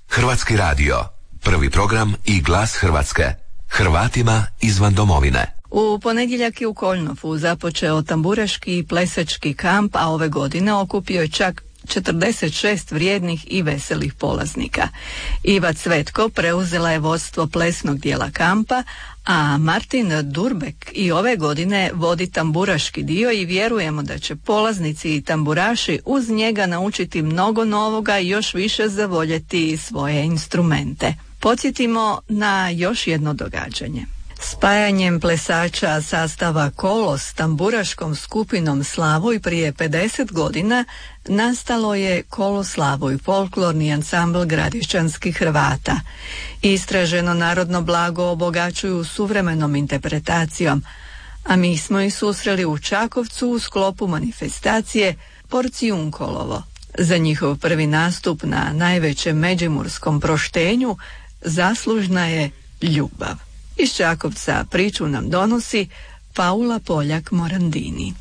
Hrvatski radio, prvi program i glas Hrvatske. Hrvatima izvan domovine. U ponedjeljak je u Koljnofu započeo tamburaški i plesački kamp, a ove godine okupio je čak 46 vrijednih i veselih polaznika. Iva Cvetko preuzela je vodstvo plesnog dijela kampa, a Martin Durbek i ove godine vodi tamburaški dio i vjerujemo da će polaznici i tamburaši uz njega naučiti mnogo novoga i još više zavoljeti svoje instrumente. Podsjetimo na još jedno događanje. Spajanjem plesača sastava Kolo s tamburaškom skupinom Slavuj prije 50 godina nastalo je Kolo Slavuj, folklorni ansambl gradišćanskih Hrvata. Istraženo narodno blago obogaćuju suvremenom interpretacijom, a mi smo ih susreli u Čakovcu u sklopu manifestacije Porcijunkolovo. Za njihov prvi nastup na najvećem međimurskom proštenju zaslužna je ljubav. Iz Čakovca priču nam donosi Paula Poljak-Morandini.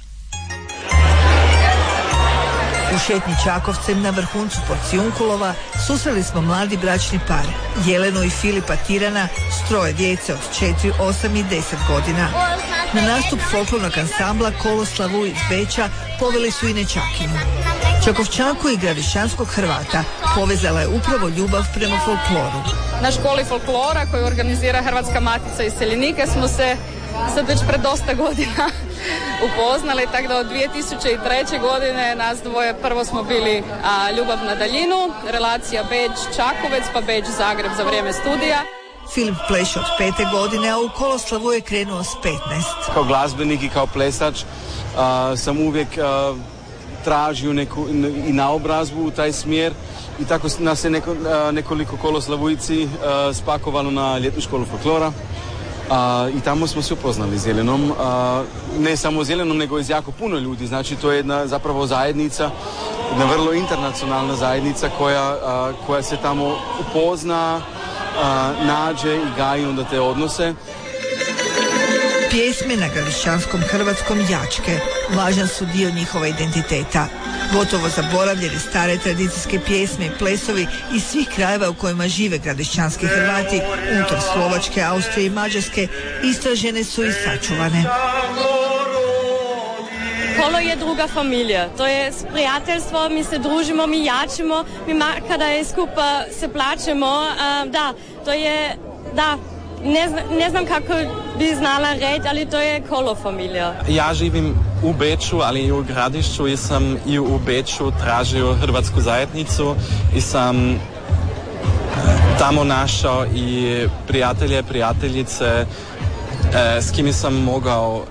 U šetnji Čakovcem na vrhuncu Porcijunkulova susreli smo mladi bračni par, Jelenu i Filipa Tirana s troje djece od 4, 8 i 10 godina. Na nastup folklornog ansambla Kolo Slavuj iz Beča poveli su i nećakinju. Čakovčanku i gradišćanskog Hrvata povezala je upravo ljubav prema folkloru. Na školi folklora koju organizira Hrvatska matica iseljenika smo se sad već pred dosta godina upoznali, tako da od 2003. godine nas dvoje prvo smo bili ljubav na daljinu, relacija Beč-Čakovec pa Beč-Zagreb za vrijeme studija. Filip pleše od 5. godine, a u Koloslavu je krenuo s 15. Kao glazbenik i kao plesač sam uvijek tražio neku i naobrazbu u taj smjer i tako nas je nekoliko Koloslavujci spakovalo na ljetnu školu folklora. I tamo smo se upoznali s Jelenom, ne samo s Jelenom, nego i s jako puno ljudi. Znači to je jedna zapravo zajednica, jedna vrlo internacionalna zajednica koja se tamo upozna, nađe i gaji onda te odnose. Pjesme na gradišćanskom hrvatskom jačke važan su dio njihova identiteta. Gotovo zaboravljene stare tradicijske pjesme i plesovi iz svih krajeva u kojima žive gradišćanski Hrvati unutar Slovačke, Austrije i Mađarske istražene su i sačuvane. Kolo je druga familija, to je prijateljstvo, mi se družimo, mi jačimo, mi kada je skupa se plaćemo, to je, ne znam kako bi znala reći, ali to je Kolo familija. Ja živim u Beču, ali i u Gradišću i sam i u Beču tražio hrvatsku zajednicu i sam tamo našao i prijatelje, prijateljice s kimi sam mogao,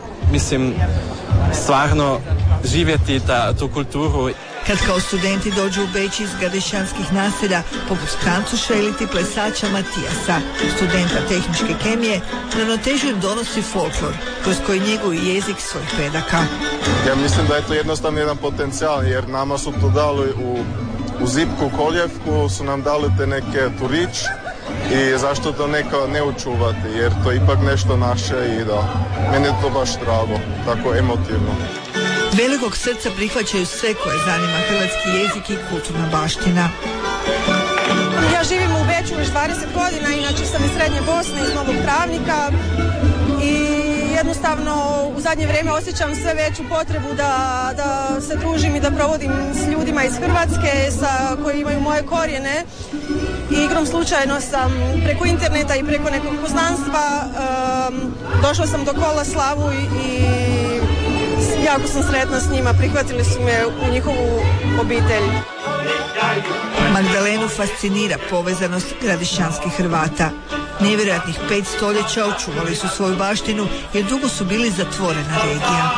stvarno živjeti tu kulturu. Kad kao studenti dođu u Beč iz gradišćanskih naselja, poput Francuša ili ti plesača Matijasa, studenta tehničke kemije, ravnotežu im donosi folklor, kroz koji njeguju jezik svojih predaka. Ja mislim da je to jednostavno jedan potencijal, jer nama su to dali u Zipku, Koljevku, su nam dali te neke turić i zašto to ne učuvati, jer to je ipak nešto naše i meni je to baš drago, tako emotivno. Velikog srca prihvaćaju sve koje zanima hrvatski jezik i kulturna baština. Ja živim u Beču još 20 godina, inače sam iz Srednje Bosne, iz Novog Travnika i jednostavno u zadnje vrijeme osjećam sve veću potrebu da se družim i da provodim s ljudima iz Hrvatske koji imaju moje korijene. I igrom slučajno sam preko interneta i preko nekog poznanstva došla sam do Kola Slavuj i jako sam sretna s njima, prihvatili su me u njihovu obitelj. Magdalenu fascinira povezanost gradišćanskih Hrvata. Nevjerojatnih 5 stoljeća očuvali su svoju baštinu jer dugo su bili zatvorena regija.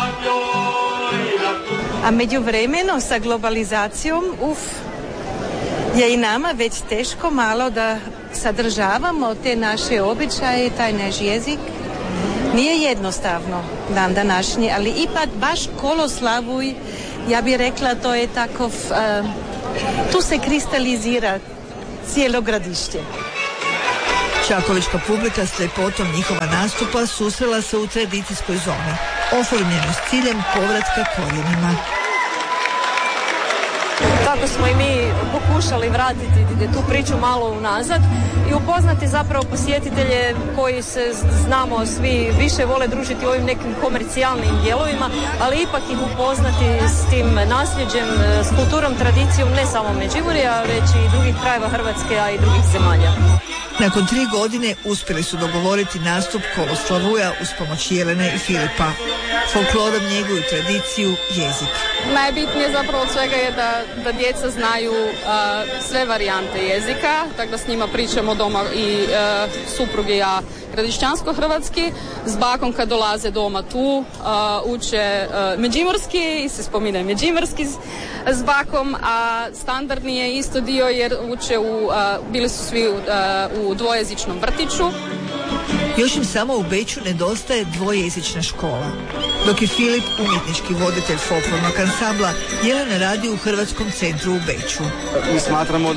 A međuvremeno sa globalizacijom, je i nama već teško malo da sadržavamo te naše običaje, taj naš jezik. Nije jednostavno dan današnji, ali ipak baš Kolo Slavuj, ja bih rekla, to je tako, tu se kristalizira cijelo Gradišće. Čakovička publika s ljepotom njihova nastupa susrela se u tradicijskoj zoni, oformljeno s ciljem povratka korijenima. tako smo i mi pokušali vratiti tu priču malo unazad i upoznati zapravo posjetitelje koji se, znamo, svi više vole družiti u ovim nekim komercijalnim dijelovima, ali ipak ih upoznati s tim nasljeđem, s kulturom, tradicijom ne samo Međimurja, već i drugih krajeva Hrvatske, a i drugih zemalja. Nakon 3 godine uspjeli su dogovoriti nastup Koloslavuja uz pomoć Jelene i Filipa. Folklorom njeguju tradiciju, jezik. Najbitnije zapravo od svega je da djeca znaju sve varijante jezika, tako da s njima pričamo doma i supruge i ja gradišćansko-hrvatski, s bakom kad dolaze doma tu uče međimurski i se spominje međimurski s bakom, a standardni je isto dio jer uče bili su svi u dvojezičnom vrtiću. Još im samo u Beču nedostaje dvojezična škola. Dok je Filip umjetnički voditelj folklornog ansambla, Jelena radi u Hrvatskom centru u Beču. Mi smatramo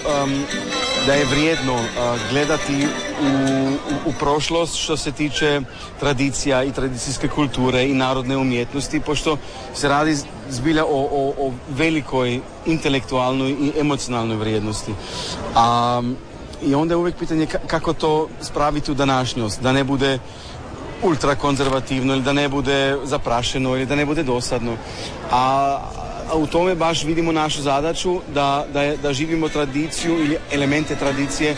da je vrijedno gledati u prošlost što se tiče tradicija i tradicijske kulture i narodne umjetnosti, pošto se radi zbilja o velikoj intelektualnoj i emocionalnoj vrijednosti. I onda je uvijek pitanje kako to spraviti u današnjost, da ne bude ultrakonzervativno ili da ne bude zaprašeno ili da ne bude dosadno. A u tome baš vidimo našu zadaću da živimo tradiciju ili elemente tradicije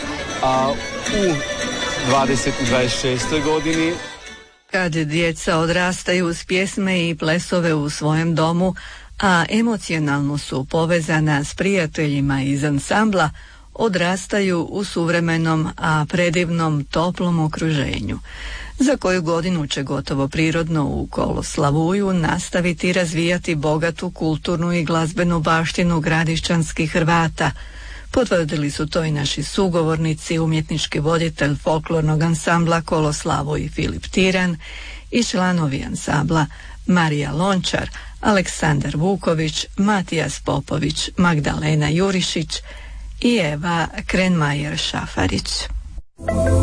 u 20. i 26. godini. Kad djeca odrastaju uz pjesme i plesove u svojem domu, a emocionalno su povezana s prijateljima iz ansambla, odrastaju u suvremenom, a predivnom, toplom okruženju. Za koju godinu će gotovo prirodno u Koloslavuju nastaviti razvijati bogatu kulturnu i glazbenu baštinu gradišćanskih Hrvata. Potvrdili su to i naši sugovornici, umjetnički voditelj folklornog ansambla Koloslavuj Filip Tiran i članovi ansambla Marija Lončar, Aleksandar Vuković, Matijas Popović, Magdalena Jurišić i Eva Krenmajer Šafarić.